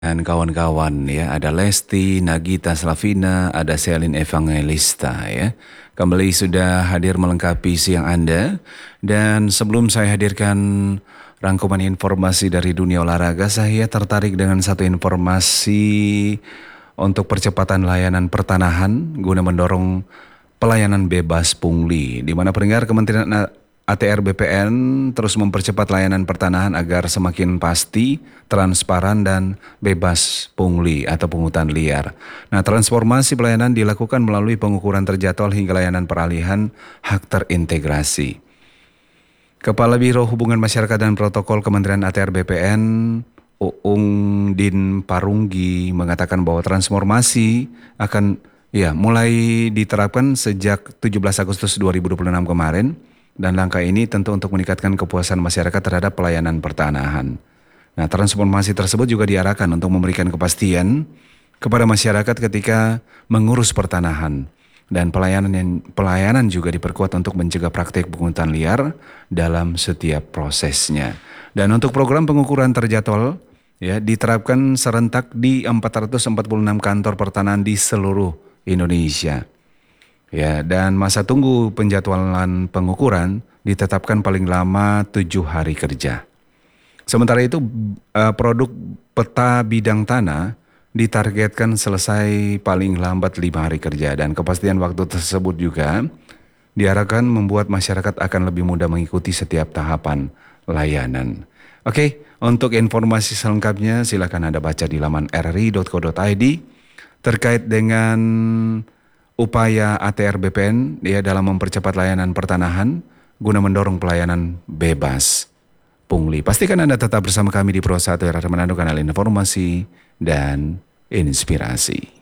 Dan kawan-kawan ya, ada Lesti, Nagita Slavina, ada Selin Evangelista ya. Kembali sudah hadir melengkapi siang Anda. Dan sebelum saya hadirkan rangkuman informasi dari dunia olahraga, saya tertarik dengan satu informasi untuk percepatan layanan pertanahan guna mendorong pelayanan bebas pungli, di mana pendengar Kementerian ATR BPN terus mempercepat layanan pertanahan agar semakin pasti, transparan dan bebas pungli atau pungutan liar. Nah, transformasi pelayanan dilakukan melalui pengukuran terjadwal hingga layanan peralihan hak terintegrasi. Kepala Biro Hubungan Masyarakat dan Protokol Kementerian ATR BPN, Uung Din Parunggi, mengatakan bahwa transformasi akan mulai diterapkan sejak 17 Agustus 2026 kemarin. Dan langkah ini tentu untuk meningkatkan kepuasan masyarakat terhadap pelayanan pertanahan. Nah, transformasi tersebut juga diarahkan untuk memberikan kepastian kepada masyarakat ketika mengurus pertanahan. Dan pelayanan juga diperkuat untuk mencegah praktik pungutan liar dalam setiap prosesnya. Dan untuk program pengukuran terjadwal diterapkan serentak di 446 kantor pertanahan di seluruh Indonesia. Ya, dan masa tunggu penjadwalan pengukuran ditetapkan paling lama 7 hari kerja. Sementara itu produk peta bidang tanah ditargetkan selesai paling lambat 5 hari kerja, dan kepastian waktu tersebut juga diharapkan membuat masyarakat akan lebih mudah mengikuti setiap tahapan layanan. Oke, untuk informasi selengkapnya silakan Anda baca di laman rri.co.id terkait dengan upaya ATR BPN dalam mempercepat layanan pertanahan guna mendorong pelayanan bebas pungli. Pastikan Anda tetap bersama kami di Pro 1 yang akan menandukan hal informasi dan inspirasi.